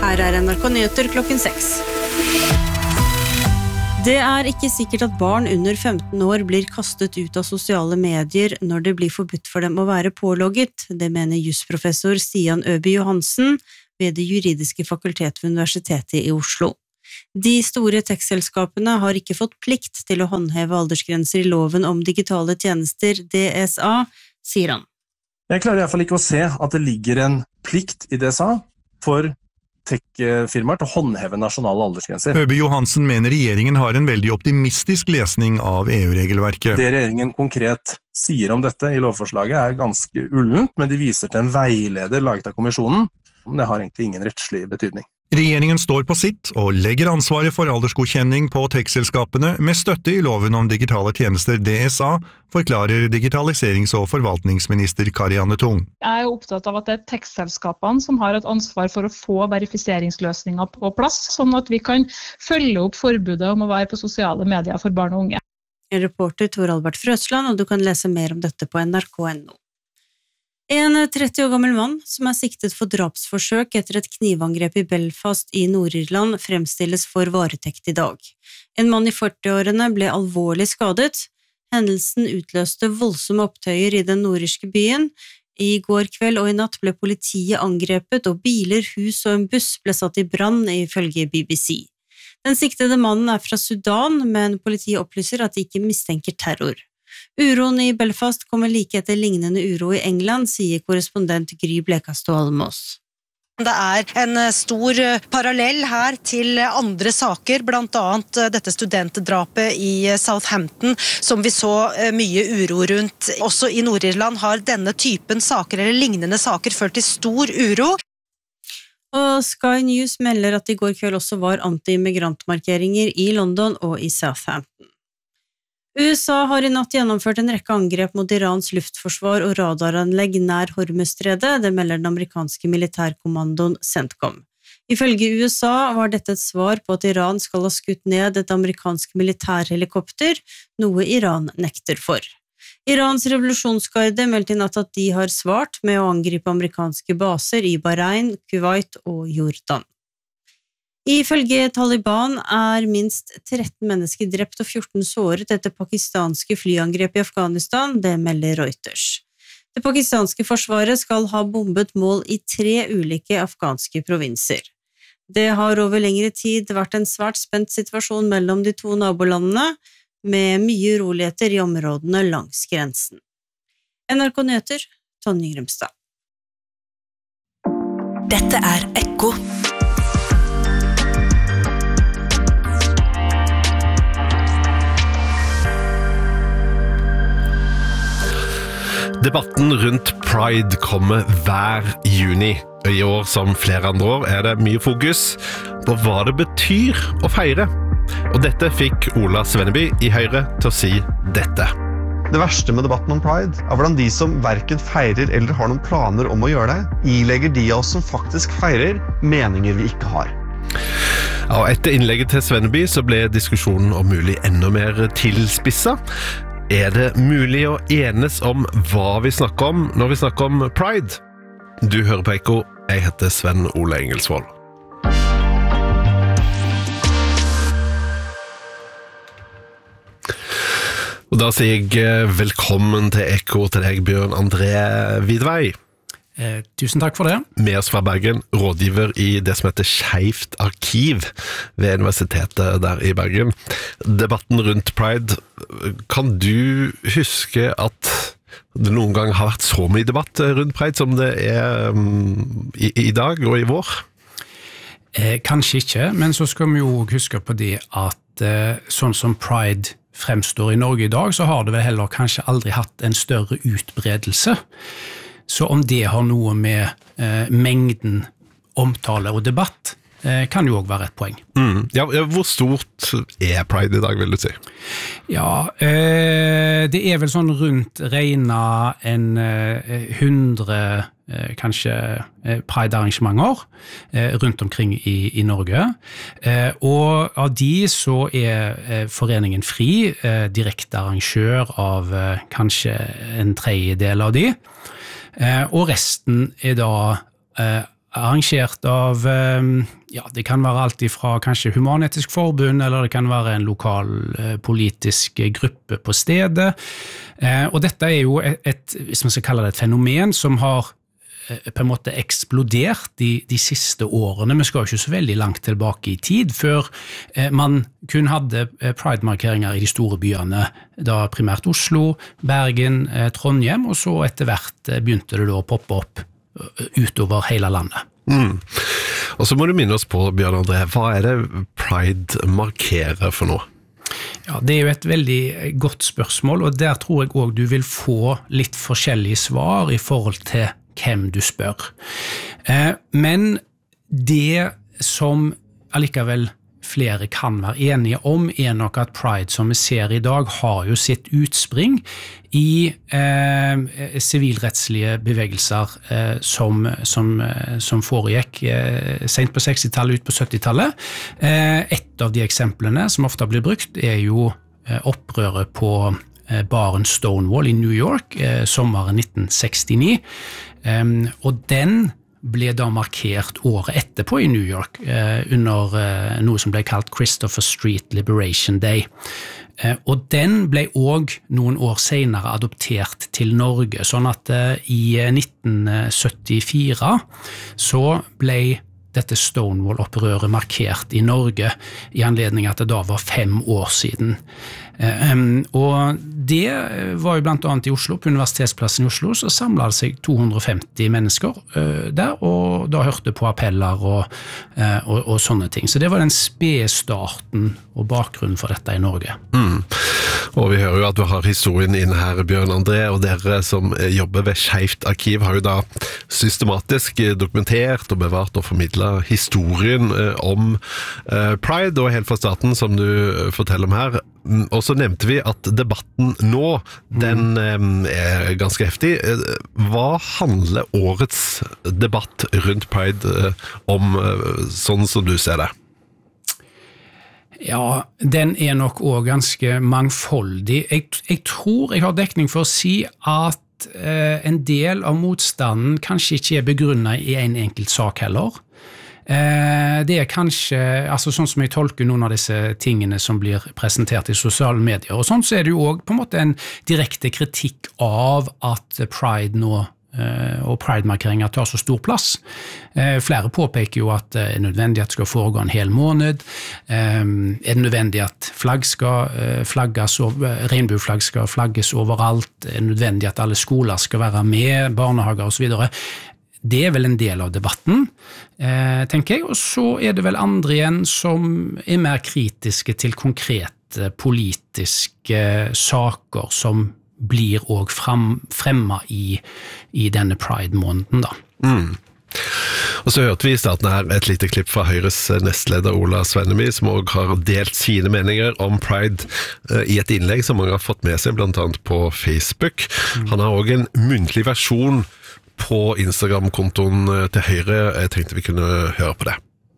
Her NRK Nyheter klokken 6. Det ikke sikkert at barn under 15 år blir kastet ut av sosiale medier når det blir forbudt for dem å være pålogget. Det mener jusprofessor Stian Øby Johansen ved det juridiske fakultet ved Universitetet i Oslo. De store tech-selskapene har ikke fått plikt til å håndheve aldersgrenser i loven om digitale tjenester, DSA, sier han. Jeg klarer i hvert fall ikke å se at det ligger en plikt i DSA for tech-firmaer til å håndheve nasjonale aldersgrenser. Øby Johansen mener regjeringen har en veldig optimistisk lesning av EU-regelverket. Det regjeringen konkret sier om dette i lovforslaget ganske ullent, men de viser til en veileder laget av kommisjonen. Det har egentlig ingen rettslig betydning. Regjeringen står på sitt og legger ansvaret for aldersgodkjenning på tech-selskapene med støtte i loven om digitale tjenester DSA, forklarer digitaliserings- og forvaltningsminister Karianne Tung. Jeg opptatt av at det tech-selskapene som har et ansvar for å få verifiseringsløsninger på plass, sånn at vi kan følge opp forbudet om å være på sosiale medier for barn og unge. Reporter Tor Albert Frøsland, og du kan lese mer om dette på nrk.no. En 30 år gammel mann som siktet for drapsforsøk etter et knivangrep i Belfast i Nord-Irland fremstilles for varetekt i dag. En mann i 40-årene ble alvorlig skadet. Hendelsen utløste voldsomme opptøyer i den nordirske byen. I går kveld og i natt ble politiet angrepet, og biler, hus og en buss ble satt i brann ifølge BBC. Den siktede mannen fra Sudan, men politiet opplyser at de ikke mistenker terror. Uroen i Belfast kommer like etter lignende uro i England, sier korrespondent Gry Blekastad Almås. Det en stor parallell her til andre saker, blant annet dette studentdrapet i Southampton, som vi så mye uro rundt. Også i Nord-Irland har denne typen saker eller lignende saker ført til stor uro. Og Sky News melder at i går kveld også var anti-immigrantmarkeringer i London og i Southampton. USA har i natt gjennomført en rekke angrep mot Irans luftforsvar og radaranlegg nær Hormuzstredet, det melder den amerikanske militærkommandoen CENTCOM. Ifølge USA var dette et svar på at Iran skal ha skutt ned et amerikansk militærhelikopter, noe Iran nekter for. Irans revolusjonsgarde meldte i natt at de har svart med å angripe amerikanske baser i Bahrain, Kuwait og Jordan. Ifølge Taliban minst 13 mennesker drept og 14 såret etter pakistanske flyangrep i Afghanistan, det melder Reuters. Det pakistanske forsvaret skal ha bombet mål i 3 ulike afghanske provinser. Det har over lengre tid vært en svært spent situasjon mellom de to nabolandene, med mye uroligheter i områdene langs grensen. NRK Nyheter, Tonje Grimstad. Dette Ekko. Debatten rundt Pride kommer hver juni. I år, som flere andre år, det mye fokus på hva det betyr å feire. Og dette fikk Ola Svenneby i Høyre til å si dette. Det verste med debatten om Pride hvordan de som hverken feirer eller har noen planer om å gjøre det, ilegger de av oss som faktisk feirer meninger vi ikke har. Ja, etter innlegget til Svenneby så ble diskusjonen om mulig enda mer tilspisset. Det mulig å enes om hva vi snakker om når vi snakker om Pride? Du hører på Ekko, jeg heter Sven Ole Engelsvold. Og da sier jeg velkommen til Ekko til deg, Bjørn André Vidvei. Tusen takk for det. Med oss fra Bergen, rådgiver i det som heter Skeift Arkiv ved Universitetet der i Bergen. Debatten rundt Pride, kan du huske at det noen gang har vært så mye debatt rundt Pride som det i dag og i vår? Kanskje ikke, men så skal vi jo huske på det at sånn som Pride fremstår i Norge i dag, så har det vel heller kanskje aldri hatt en større utbredelse. Så om det har noe med mengden omtale og debatt, kan jo også være et poeng. Ja, hvor stort Pride i dag, vil du si? Ja, det vel sånn rundt regnet 100 kanskje Pride-arrangementer rundt omkring i Norge. Og av de så foreningen Fri direkte arrangør av kanskje en tredjedel av de. Og resten da arrangert av, det kan være alt ifra kanskje Human-Etisk Forbund, eller det kan være en lokal politisk gruppe på stedet. Og dette jo hvis man skal kalle det et fenomen, som har på en måte eksplodert de siste årene. Vi skal jo ikke så veldig langt tilbake i tid, før man kun hadde Pride-markeringer i de store byene, da primært Oslo, Bergen, Trondheim, og så etter hvert begynte det da å poppe opp utover hele landet. Og så må du minne oss på, Bjørn André, hva det Pride markerer for noe? Ja, det jo et veldig godt spørsmål, og der tror jeg også du vil få litt forskjellige svar i forhold til hvem du spør. Men det som allikevel flere kan være enige om nok at Pride, som vi ser i dag, har jo sitt utspring i sivilrettslige bevegelser som foregikk sent på 60-tallet, ut på 70-tallet. Et av de eksemplene som ofte blir brukt jo opprøret på baren Stonewall i New York sommeren 1969, og den ble da markert året etterpå i New York under noe som ble kalt Christopher Street Liberation Day. Og den ble også noen år senere adoptert til Norge, sånn at i 1974 så ble dette Stonewall-opprøret markert i Norge i anledning at det da var 5 år siden. Og det var jo blant annet i Oslo, på Universitetsplassen i Oslo, så samlet det seg 250 mennesker der, og da hørte på appeller og sånne ting. Så det var den spestarten og bakgrunnen for dette i Norge. Og vi hører jo at du har historien inn her, Bjørn André, og dere som jobber ved Skeivt arkiv har jo da systematisk dokumentert og bevart og formidlet historien om Pride, og helt fra starten, som du forteller om her. Og så nevnte vi at debatten nå, den ganske heftig. Hva handler årets debatt rundt Pride om, sånn som du ser det? Ja, den nok også ganske mangfoldig. Jeg tror jeg har dekning for å si at en del av motstanden kanskje ikke begrunnet i en enkelt sak heller. Det kanskje, altså sånn som jeg tolker noen av disse tingene som blir presentert i sosiale medier, og sånn så det jo også på en måte en direkte kritikk av at Pride nå og Pride-markeringer tar så stor plass. Flere påpeker jo at det nødvendig at det skal foregå en hel måned, det nødvendig at flagg skal flagges, regnbueflagg skal flagges overalt, det nødvendig at alle skoler skal være med, barnehager og så videre. Det vel en del av debatten, tenker jeg, og så det vel andre igjen som mer kritiske til konkrete politiske saker som blir også fremmet i denne Pride-måneden da. Og så hørte vi i starten her et lite klipp fra Høyres nestleder Ola Svenneby, som også har delt sine meninger om Pride i et innlegg som mange har fått med seg, blant annet på Facebook. Han har også en muntlig versjon på Instagram-kontoen til Høyre. Jeg tenkte vi kunne høre på det.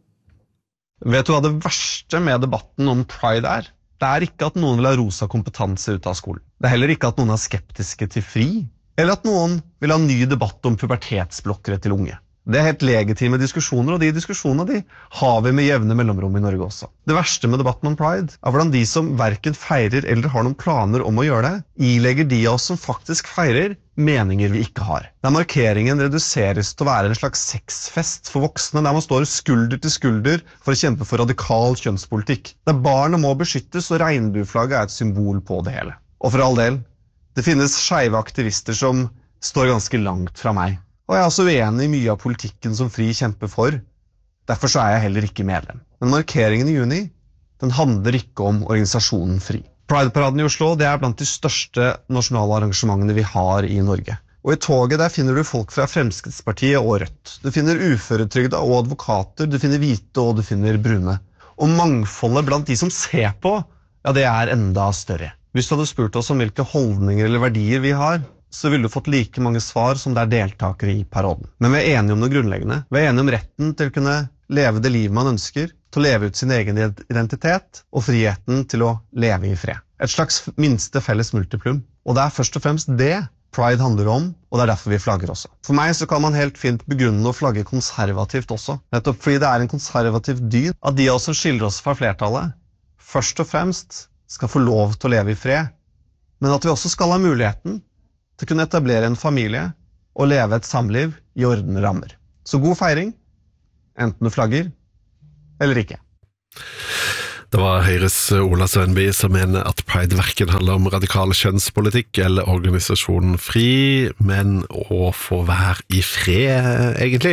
Vet du hva det verste med debatten om Pride Det ikke at noen vil ha rosa kompetanse ut av skolen. Det heller ikke at noen skeptiske til fri, eller at noen vil ha ny debatt om pubertetsblokkere til unge. Det helt legitime diskusjoner, og de diskusjonene har vi med jevne mellomrom i Norge også. Det verste med debatten om Pride hvordan de som hverken feirer eller har noen planer om å gjøre det, ilegger de av oss som faktisk feirer, meninger vi ikke har. Der markeringen reduseres til å være en slags sexfest for voksne, der man står skulder til skulder for å kjempe for radikal kjønnspolitikk. Der barnet må beskyttes, og regnbueflagget et symbol på det hele. Og for all del, det finnes skeive aktivister som står ganske langt fra meg. Og jeg også uenig i mye av politikken som FRI kjemper for. Derfor så jeg heller ikke medlem. Men markeringen i juni, den handler ikke om organisasjonen FRI. Pride-paraden i Oslo, det blant de største nasjonale arrangementene vi har i Norge. Og i toget der finner du folk fra Fremskrittspartiet og Rødt. Du finner uføretrygda og advokater, du finner hvite og du finner brune. Og mangfoldet blant de som ser på, ja det enda større. Hvis du hadde spurt oss om hvilke holdninger eller verdier vi har, så ville du fått like mange svar som det deltakere i paraden. Men vi enige om noe grunnleggende. Vi enige om retten til å kunne leve det livet man ønsker, til å leve ut sin egen identitet, og friheten til å leve i fred. Et slags minste felles multiplum. Og det først og fremst det Pride handler om, og det derfor vi flagger også. For meg så kan man helt fint begrunne å flagge konservativt også, nettopp fordi det en konservativ dyd at de av oss som skiller oss fra flertallet, først og fremst skal få lov til å leve i fred, men at vi også skal ha muligheten til å kunne etablere en familie og leve et samliv i ordnede rammer. Så god feiring, enten du flagger eller ikke. Det var Høyres Ola Sørenby som mener at Pride hverken handler om radikal kjønnspolitikk eller organisasjonen FRI, men å få være i fred, egentlig.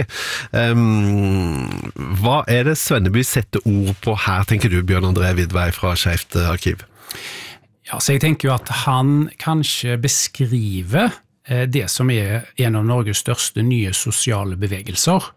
Hva det Sørenby setter ord på her, tenker du, Bjørn André Vidvei fra Skjevt arkiv? Ja, så jeg tenker jo at han kanskje beskriver det som en av Norges største nye sosiale bevegelser,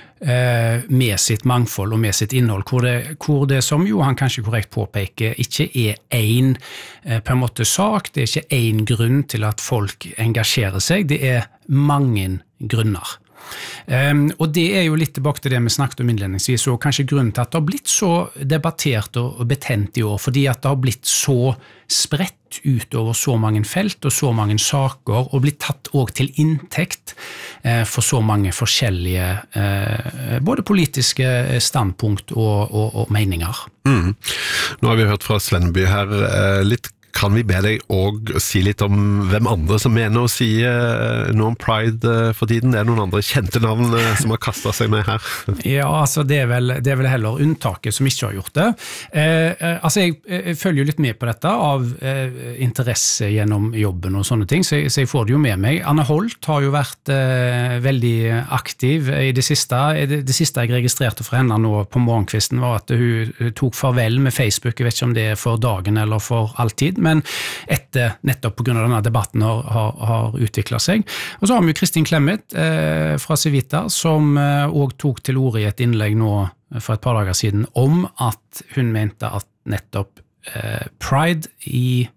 med sitt mangfold og med sitt innhold, hvor det som jo han kanskje korrekt påpeker, ikke en på en måte sak, det ikke en grunn til at folk engasjerer seg, det mange grunner. Og det jo litt tilbake til det vi snakket om innledningsvis, og kanskje grunnen til at det har blitt så debattert og betent i år, fordi at det har blitt så spredt utover så mange felt og så mange saker, og blitt tatt også til inntekt for så mange forskjellige både politiske standpunkt og meninger. Nå har vi hørt fra Sørenby her litt. Kan vi be deg også si litt om hvem andre som mener å si noe om Pride for tiden? Det noen andre kjente navn som har kastet seg med her? Ja, altså det vel heller unntaket som ikke har gjort det. Altså jeg følger jo litt med på dette av interesse gjennom jobben og sånne ting, så jeg får det jo med meg. Anne Holt har jo vært veldig aktiv i det siste. Det siste jeg registrerte fra henne nå på morgenkvisten var at hun tok farvel med Facebook. Jeg vet ikke om det for dagen eller for alltid, men nettopp på grunn av denne debatten har utviklet seg. Og så har vi jo Kristin Clemet fra Civita, som også tok til ord i et innlegg nå for et par dager siden, om at hun mente at nettopp Pride i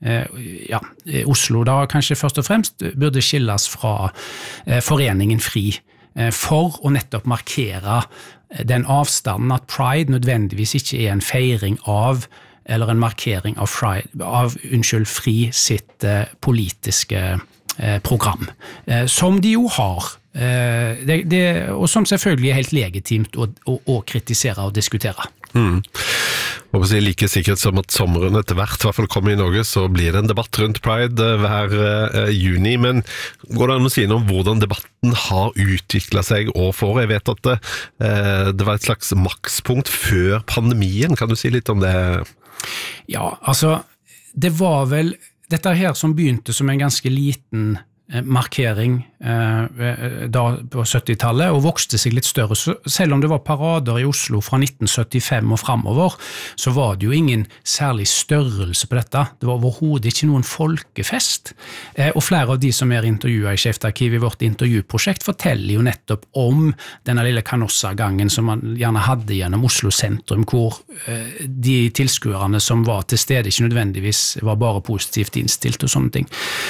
Oslo da kanskje først og fremst burde skilles fra foreningen FRI, for å nettopp markere den avstanden at Pride nødvendigvis ikke en feiring av eller en markering av FRI sitt politiske program, som de jo har, og som selvfølgelig helt legitimt å kritisere og diskutere. Og like sikkert som at sommeren etter hvert i hvert fall kommer i Norge, så blir det en debatt rundt Pride hver juni, men går det an å si noe om hvordan debatten har utviklet seg år for år? Jeg vet at det var et slags makspunkt før pandemien, kan du si litt om det? Ja, altså, det var vel dette her som begynte som en ganske liten markering da på 70-tallet og vokste seg litt større, så selv om det var parader i Oslo fra 1975 og fremover, så var det jo ingen særlig størrelse på dette. Det var overhodet ikke noen folkefest, og flere av de som intervjuet i Skjevt arkiv i vårt intervjuprosjekt forteller jo nettopp om denne lille Canossa-gangen som man gjerne hadde gjennom Oslo sentrum, hvor de tilskuerne som var til stede ikke nødvendigvis var bare positivt innstilt og sånne ting.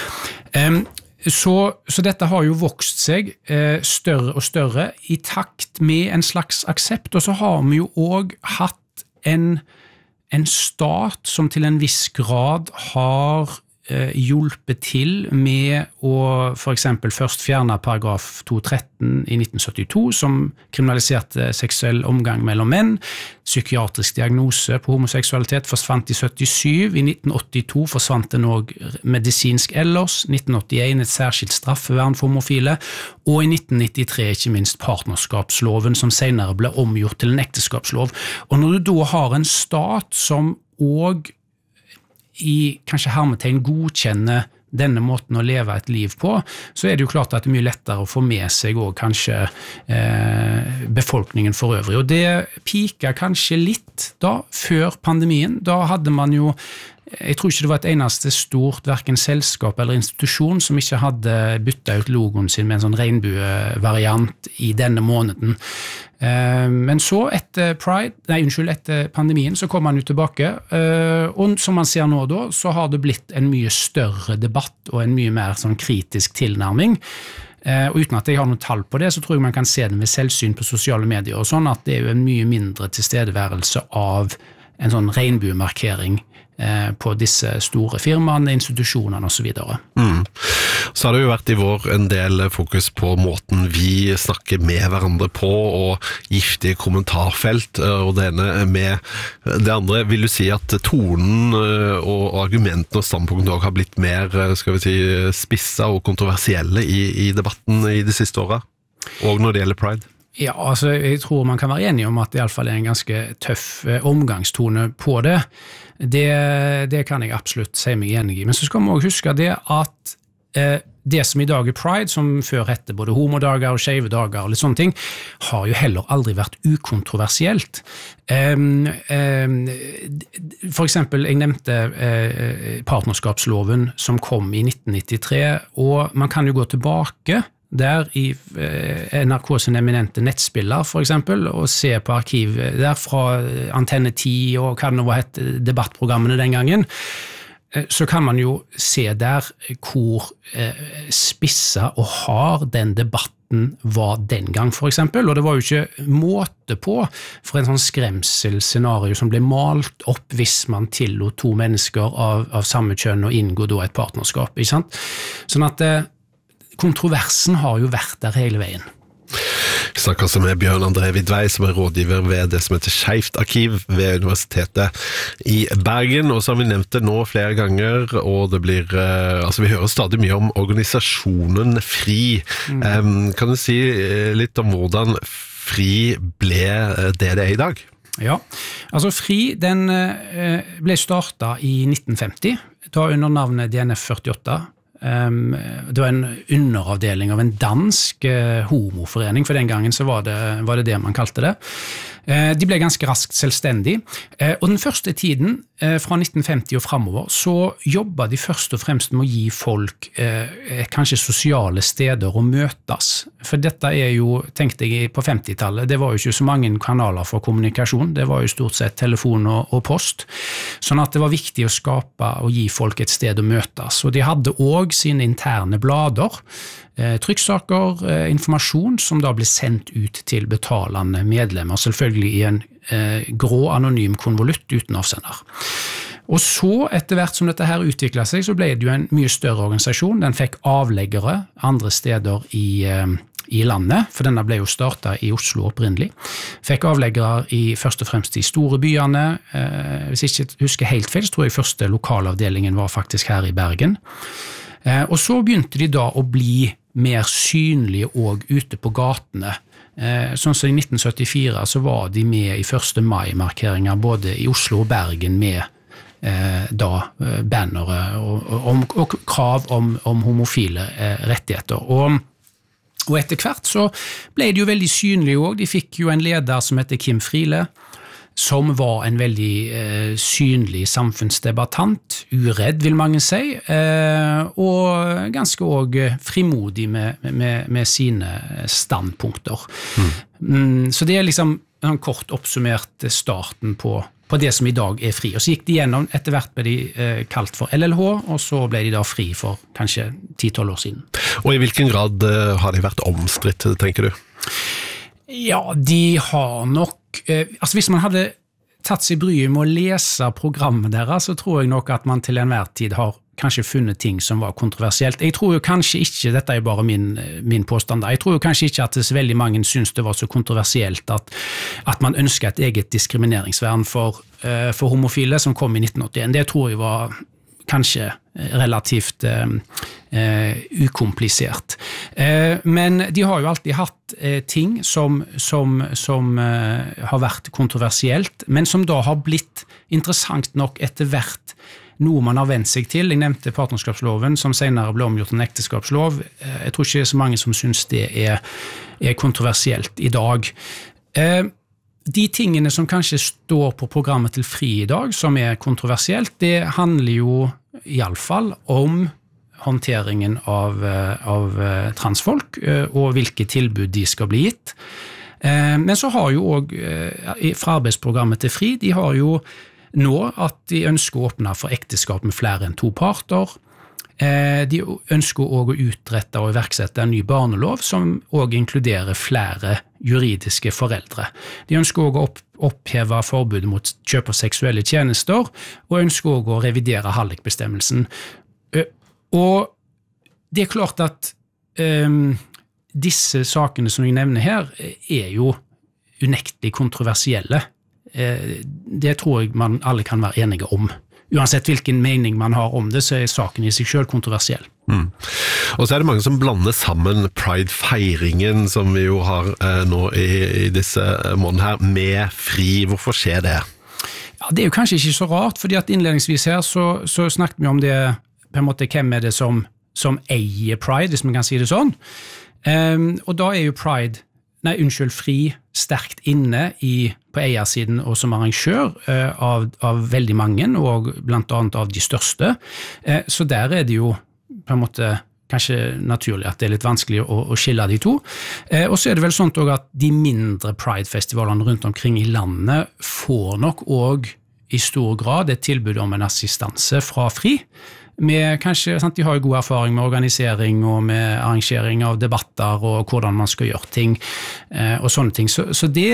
Så dette har jo vokst seg større og større i takt med en slags aksept, og så har vi jo også hatt en stat som til en viss grad har hjulpet til med å for eksempel først fjerne paragraf 213 i 1972 som kriminaliserte seksuell omgang mellom menn, psykiatrisk diagnose på homoseksualitet forsvant i 77, i 1982 forsvant den også medisinsk ellers, 1981 et særskilt straffevern for homofile, og i 1993 ikke minst partnerskapsloven som senere ble omgjort til en ekteskapslov. Og når du da har en stat som også i kanskje hermetegn godkjenne denne måten å leve et liv på, så det jo klart at det mye lettere å få med seg og kanskje befolkningen for øvrig. Og det piket kanskje litt da, før pandemien. Da hadde man jo, jeg tror ikke det var et eneste stort, hverken selskap eller institusjon som ikke hadde byttet ut logoen sin med en sånn regnbuevariant i denne måneden. Men så etter pandemien så kom man jo tilbake, og som man ser nå da, så har det blitt en mye større debatt og en mye mer sånn kritisk tilnærming. Og uten at jeg har noen tall på det, så tror jeg man kan se det med selvsyn på sosiale medier og sånn, at det jo en mye mindre tilstedeværelse av en sånn regnbuemarkering på disse store firmaene, institusjonene og så videre. Så har det jo vært i vår en del fokus på måten vi snakker med hverandre på, og giftige kommentarfelt, og det ene med det andre. Vil du si at tonen og argumentene og standpunktene også har blitt mer, skal vi si, spissa og kontroversielle i debatten i de siste årene, og når det gjelder Pride? Ja, altså jeg tror man kan være enig om at det i alle fall en ganske tøff omgangstone på det. Det kan jeg absolutt si meg enig i. Men så skal vi også huske det at det som i dag Pride, som før hette både homodager og skeive dager og litt sånne ting, har jo heller aldri vært ukontroversielt. For eksempel, jeg nevnte partnerskapsloven som kom i 1993, og man kan jo gå tilbake der i NRK sin eminente nettspiller for eksempel, og se på arkiv der fra Antenne 10 og hva det nå var hett debattprogrammene den gangen, så kan man jo se der hvor spissa og hard den debatten var den gang for eksempel, og det var jo ikke måte på for en sånn skremselscenario som ble malt opp hvis man tillot to mennesker av samme kjønn å inngå da et partnerskap, ikke sant? Sånn at kontroversen har jo vært der hele veien. Vi snakker altså med Bjørn André Vidvei, som rådgiver ved det som heter Skeift Arkiv ved Universitetet i Bergen, og så har vi nevnt det nå flere ganger, og det blir, vi hører stadig mye om organisasjonen FRI. Kan du si litt om hvordan FRI ble det er i dag? Ja, altså FRI den ble startet i 1950, da under navnet DNF 48. Det var en underavdeling av en dansk homoforening, for den gangen så var det det man kalte det. De ble ganske raskt selvstendig, og den første tiden, fra 1950 og fremover, så jobbet de først og fremst med å gi folk kanskje sosiale steder å møtes. For dette jo, tenkte jeg på 50-tallet, det var jo ikke så mange kanaler for kommunikasjon, det var jo stort sett telefon og post, sånn at det var viktig å skape og gi folk et sted å møtes. Og de hadde også sine interne blader, trykksaker, informasjon som da ble sendt ut til betalende medlemmer, selvfølgelig i en grå anonym konvolutt uten avsender. Og så, etter hvert som dette her utviklet seg, så ble det jo en mye større organisasjon. Den fikk avleggere andre steder i landet, for denne ble jo startet i Oslo opprinnelig. Fikk avleggere først og fremst i store byene. Hvis jeg ikke husker helt feil, så tror jeg første lokalavdelingen var faktisk her i Bergen. Og så begynte de da å bli mer synlige og ute på gatene. Sånn som i 1974 så var de med i 1. mai-markeringer både i Oslo og Bergen med bannere og krav om homofile rettigheter. Og etter hvert så ble de jo veldig synlige også. De fikk jo en leder som heter Kim Friele, som var en veldig synlig samfunnsdebattant, uredd vil mange si, og ganske også frimodig med sine standpunkter. Så det liksom en kort oppsummert starten på det som i dag FRI. Og så gikk de gjennom, etter hvert ble de kalt for LLH, og så ble de da FRI for kanskje 10-12 år siden. Og i hvilken grad har de vært omstridt, tenker du? Ja, de har nok hvis man hadde tatt seg bryet med å lese programmet deres, så tror jeg nok at man til enhver tid har kanskje funnet ting som var kontroversielt. Jeg tror jo kanskje ikke, dette bare min påstand, jeg tror jo kanskje ikke at så veldig mange synes det var så kontroversielt at man ønsker et eget diskrimineringsvern for homofile som kom i 1981. Det tror jeg var kanskje relativt ukomplisert. Men de har jo alltid hatt ting som har vært kontroversielt, men som da har blitt interessant nok etter hvert noe man har vendt seg til. Jeg nevnte partnerskapsloven, som senere ble omgjort en ekteskapslov. Jeg tror ikke det så mange som synes det er kontroversielt i dag. De tingene som kanskje står på programmet til FRI i dag, som er kontroversielt, det handler jo i alle fall om håndteringen av transfolk, og hvilke tilbud de skal bli gitt. Men så har jo også fra arbeidsprogrammet til FRI, de har jo nå at de ønsker å åpne for ekteskap med flere enn 2 parter. De ønsker også å utrette og iverksette en ny barnelov som også inkluderer flere juridiske foreldre. De ønsker også å oppheve forbudet mot kjøp av seksuelle tjenester, og ønsker også å revidere hallikbestemmelsen. Og det klart at disse sakene som jeg nevner her jo unektelig kontroversielle. Det tror jeg man alle kan være enige om. Uansett hvilken mening man har om det, så saken i seg selv kontroversiell. Og så det mange som blander sammen Pride-feiringen, som vi jo har nå i disse månedene her, med fri. Hvorfor skjer det? Ja, det jo kanskje ikke så rart, fordi at innledningsvis her så snakket vi om det, på en måte, hvem det som eier Pride, hvis man kan si det sånn. Og da jo Pride, fri sterkt inne på eiersiden og som arrangør av veldig mange, og blant annet av de største. Så der det jo på en måte kanskje naturlig at det litt vanskelig å skille de to. Og så det vel sånn også at de mindre Pride-festivalene rundt omkring i landet får nok også i stor grad et tilbud om en assistanse fra fri. Kanskje, sant, de har jo god erfaring med organisering og med arrangering av debatter og hvordan man skal gjøre ting og sånne ting. Så det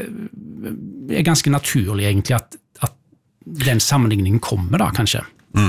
ganske naturlig egentlig at den sammenligningen kommer da, kanskje.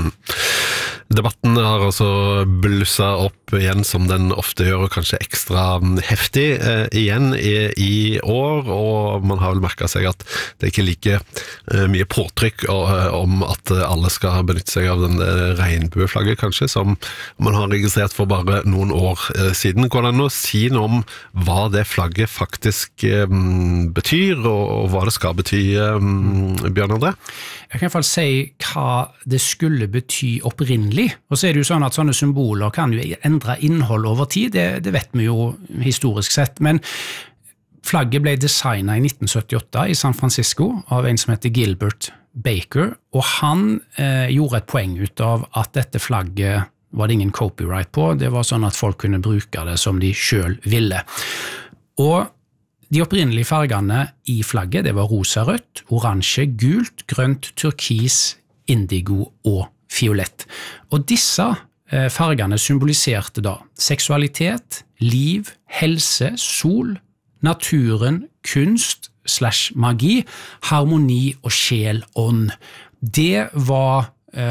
Debatten har altså blusset opp igjen som den ofte gjør, og kanskje ekstra heftig igjen i år, og man har vel merket seg at det ikke like mye påtrykk om at alle skal benytte seg av den regnbueflagget kanskje, som man har registrert for bare noen år siden. Går det an å si noe om hva det flagget faktisk betyr, og hva det skal bety, Bjørn André? Jeg kan i hvert fall si hva det skulle bety opprinnelig, og så det jo sånn at sånne symboler kan jo endre innhold over tid, det vet vi jo historisk sett, men flagget ble designet i 1978 i San Francisco av en som heter Gilbert Baker, og han gjorde et poeng ut av at dette flagget var det ingen copyright på, det var sånn at folk kunne bruke det som de selv ville. Og de opprinnelige fargene i flagget, det var rosa, rødt, oransje, gult, grønt, turkis, indigo og fiolett. Og disse fargene symboliserte da seksualitet, liv, helse, sol, naturen, kunst / magi, harmoni og sjel, ånd. Det var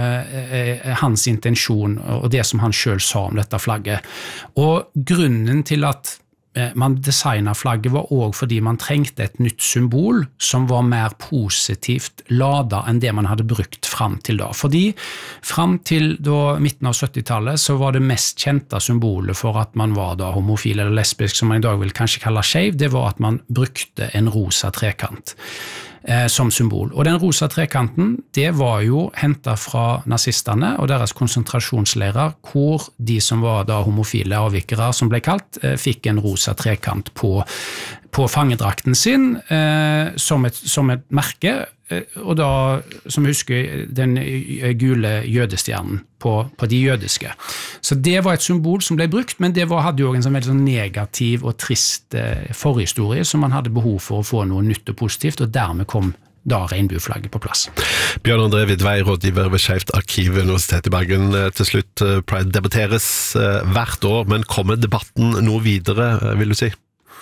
hans intensjon og det som han selv sa om dette flagget. Og grunnen til at man designet flagget var også fordi man trengte et nytt symbol som var mer positivt ladet enn det man hadde brukt frem til da. Fordi frem til da midten av 70-tallet så var det mest kjente symbolet for at man var da homofil eller lesbisk, som man i dag vil kanskje kalle skeiv, det var at man brukte en rosa trekant som symbol. Og den rosa trekanten, det var jo hentet fra nazistene og deres konsentrasjonsleirer, hvor de som var da homofile avvikere, som ble kalt, fikk en rosa trekant på fangedrakten sin som et merke, og da, som husker, den gule jødestjernen på de jødiske. Så det var et symbol som ble brukt, men det hadde jo en veldig sånn negativ og trist forhistorie, som man hadde behov for å få noe nytt og positivt, og dermed kom da regnbueflagget på plass. Bjørn André Vidvei, rådgiver ved Skeift Arkiv ved Universitetet i Bergen. Til slutt, Pride debatteres hvert år, men kommer debatten noe videre, vil du si?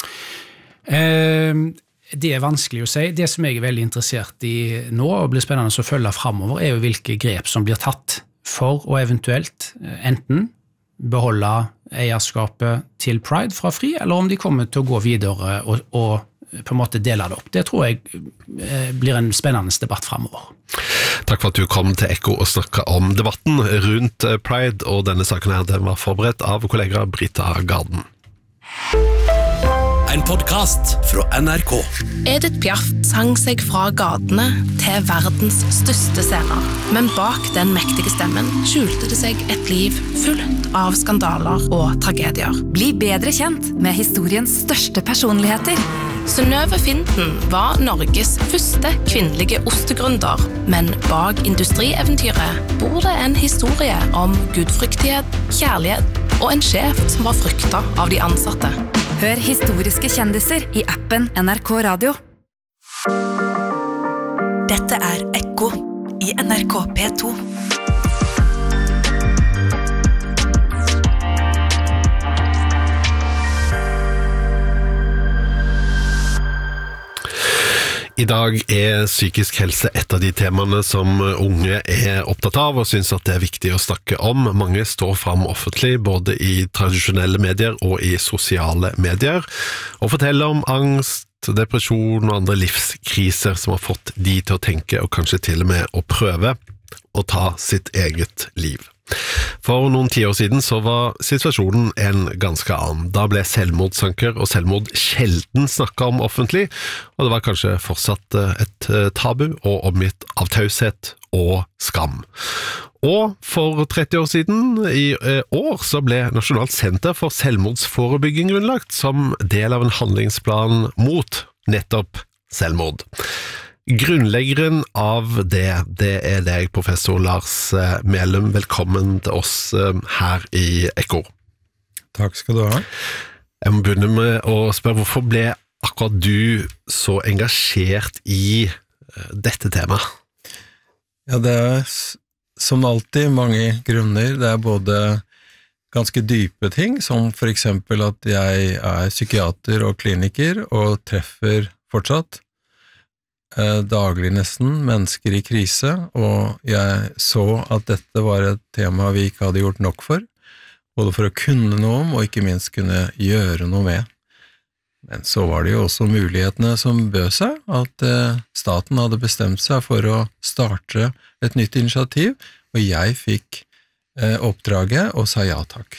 Det vanskelig å si. Det som jeg veldig interessert i nå, og blir spennende å følge fremover, jo hvilke grep som blir tatt for å eventuelt enten beholde eierskapet til Pride fra fri, eller om de kommer til å gå videre og på en måte dele det opp. Det tror jeg blir en spennende debatt fremover. Takk for at du kom til Ekko og snakket om debatten rundt Pride, og denne saken her, den var forberedt av kollega Brita Garden. En podcast fra NRK. Edith Piaf sang seg fra gatene til verdens største scener. Men bak den mektige stemmen skjulte det seg et liv fullt av skandaler og tragedier. Bli bedre kjent med historiens største personligheter. Synnøve Finden var Norges første kvinnelige ostegründer, men bak industrieventyret bor det en historie om gudfryktighet, kjærlighet og en sjef som var fryktet av de ansatte. Hør historiske kjendiser i appen NRK Radio. Dette Ekko i NRK P2. I dag psykisk helse et av de temaene som unge opptatt av og synes at det viktig å snakke om. Mange står frem offentlig, både i tradisjonelle medier og i sosiale medier, og forteller om angst, depresjon og andre livskriser som har fått de til å tenke og kanskje til og med å prøve å ta sitt eget liv. For noen 10 år siden så var situasjonen en ganske annen. Da ble selvmordstanker og selvmord sjelden snakket om offentlig, og det var kanskje fortsatt et tabu og omgitt av taushet og skam. Og for 30 år siden, i år, så ble Nasjonalt senter for selvmordsforebygging grunnlagt som del av en handlingsplan mot nettopp selvmord. Grunnleggeren av det deg, professor Lars Melum. Velkommen til oss her i Ekko. Takk skal du ha. Jeg må begynne med å spørre, hvorfor ble akkurat du så engasjert i dette temaet? Ja, det som alltid mange grunner. Det både ganske dype ting, som for eksempel at jeg psykiater og kliniker og treffer fortsatt daglig nesten mennesker i krise, og jeg så at dette var et tema vi ikke hadde gjort nok for, både for å kunne noe om og ikke minst kunne gjøre noe med. Men så var det jo også mulighetene som bød seg, at staten hadde bestemt seg for å starte et nytt initiativ, og jeg fikk oppdraget og sa ja takk.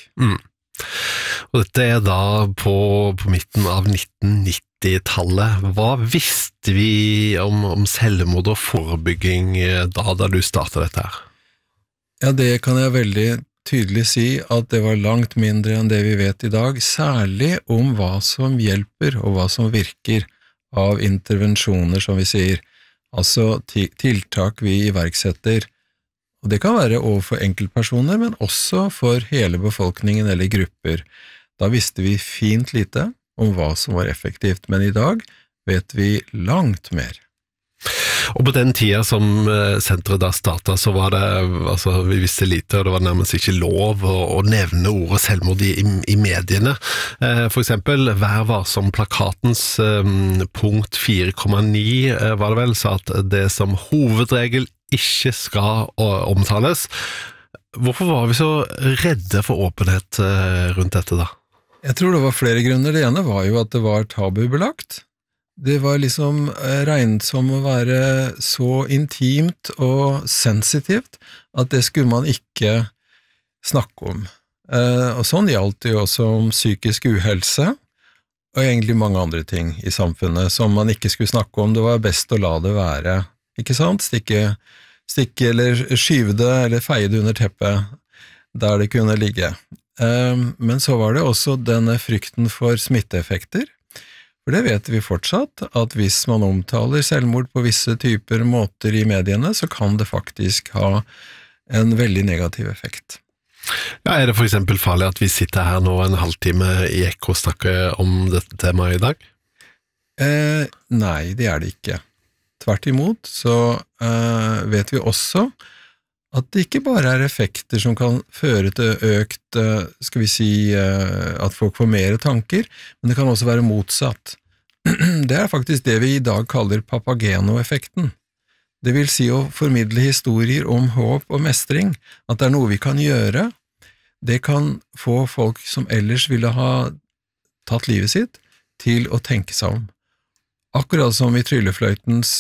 Og dette da på midten av 1990-tallet. Hva visste vi om selvmord og forebygging da du startet dette her? Ja, det kan jeg veldig tydelig si at det var langt mindre enn det vi vet i dag, særlig om hva som hjelper og hva som virker av intervensjoner, som vi sier, altså tiltak vi iverksetter. Og det kan være overfor enkeltpersoner, men også for hele befolkningen eller grupper. Da visste vi fint lite om hva som var effektivt, men i dag vet vi langt mer. Og på den tida som senteret da startet, så var det, vi visste lite, og det var nærmest ikke lov å nevne ordet selvmord i mediene. For eksempel, Vær varsom-plakatens punkt 4,9 var det vel, sa at det som hovedregel ikke skal omtales. Hvorfor var vi så redde for åpenhet rundt dette da? Jeg tror det var flere grunner. Det ene var jo at det var tabubelagt. Det var liksom regnet som å være så intimt og sensitivt at det skulle man ikke snakke om. Og sånn gjaldt det jo også om psykisk uhelse, og egentlig mange andre ting i samfunnet som man ikke skulle snakke om. Det var best å la det være, ikke sant? Stikke eller skyve det, eller feie det under teppet, der det kunne ligge. Men så var det også denne frykten for smitteeffekter, for det vet vi fortsatt, at hvis man omtaler selvmord på visse typer måter i mediene, så kan det faktisk ha en veldig negativ effekt. Ja, det for eksempel farlig at vi sitter her nå en halvtime i Ekko og snakker om dette temaet i dag? Nei, det det ikke. Tvert imot så vet vi også at det ikke bare effekter som kan føre til økt, skal vi si, at folk får mer tanker, men det kan også være motsatt. Det faktisk det vi i dag kaller Papageno-effekten. Det vil si å formidle historier om håp og mestring, at det noe vi kan gjøre. Det kan få folk som ellers ville ha tatt livet sitt, til å tenke seg om. Akkurat som i tryllefløytens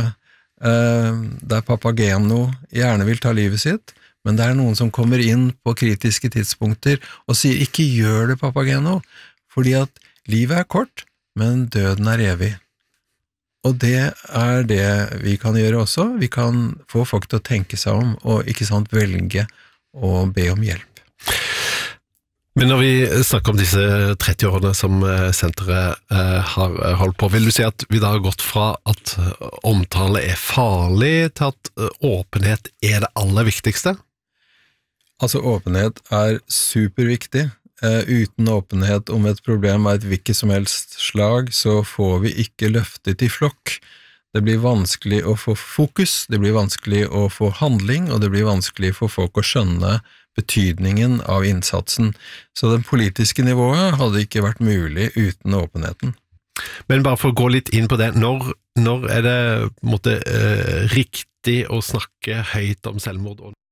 der Papageno gjerne vil ta livet sitt, men det noen som kommer inn på kritiske tidspunkter og sier ikke gjør det, Papageno, fordi at livet kort, men døden evig. Og det det vi kan gjøre også. Vi kan få folk til å tenke seg om, og ikke sant velge å be om hjelp. Men når vi snakker om disse 30 årene som senteret har holdt på, vil du si at vi da har gått fra at omtale farlig til at åpenhet det aller viktigste? Altså åpenhet superviktig. Uten åpenhet om et problem av et hvilket som helst slag, så får vi ikke løftet i flokk. Det blir vanskelig å få fokus, det blir vanskelig å få handling, og det blir vanskelig for folk å skjønne betydningen av innsatsen. Så det politiske nivået hadde ikke vært mulig uten åpenheten. Men bare for å gå litt inn på det, når er det på en måte, riktig å snakke høyt om selvmord?